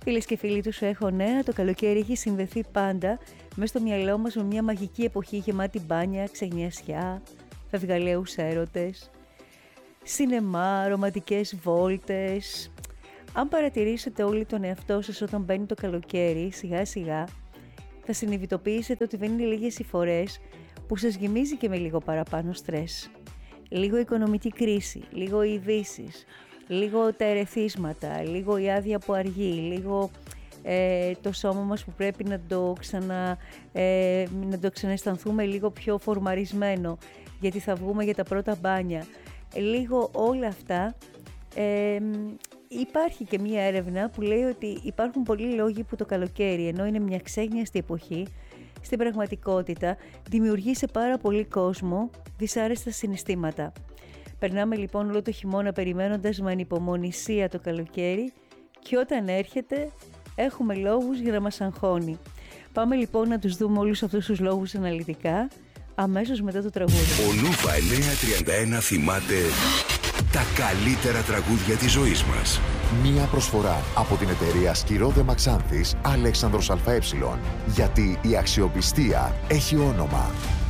Φίλες και φίλοι του Σου Έχω Νέα, το καλοκαίρι έχει συνδεθεί πάντα μέσα στο μυαλό μας με μια μαγική εποχή γεμάτη μπάνια, ξενιασιά, φευγαλαίους έρωτες, σινεμά, ρομαντικές βόλτες. Αν παρατηρήσετε όλοι τον εαυτό σας όταν μπαίνει το καλοκαίρι, σιγά σιγά θα συνειδητοποιήσετε ότι δεν είναι λίγες οι φορές που σας γεμίζει και με λίγο παραπάνω στρες. Λίγο οικονομική κρίση, λίγο οι ειδήσεις, λίγο τα ερεθίσματα, λίγο η άδεια που αργεί, λίγο το σώμα μας που πρέπει να το ξανααισθανθούμε λίγο πιο φορμαρισμένο, γιατί θα βγούμε για τα πρώτα μπάνια. Λίγο όλα αυτά. Υπάρχει και μία έρευνα που λέει ότι υπάρχουν πολλοί λόγοι που το καλοκαίρι, ενώ είναι μια ξένιαστη εποχή, στην πραγματικότητα δημιουργεί σε πάρα πολύ κόσμο δυσάρεστα συναισθήματα. Περνάμε λοιπόν όλο το χειμώνα περιμένοντας με ανυπομονησία το καλοκαίρι και όταν έρχεται έχουμε λόγους για να μας αγχώνει. Πάμε λοιπόν να τους δούμε όλους αυτούς τους λόγους αναλυτικά αμέσως μετά το τραγούδι. Ο Νούβα 931 θυμάται τα καλύτερα τραγούδια της ζωής μας. Μία προσφορά από την εταιρεία Σκυρόδε Μαξάνθης Αλέξανδρος ΑΕ. Γιατί η αξιοπιστία έχει όνομα.